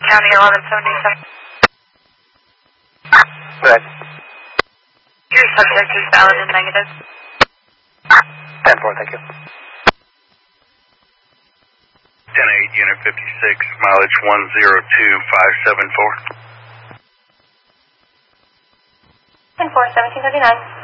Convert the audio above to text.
County 1177. Good. Your subject is valid and negative. 10-4, thank you. 10-8, Unit 56, mileage 102574. 10-4, 1739.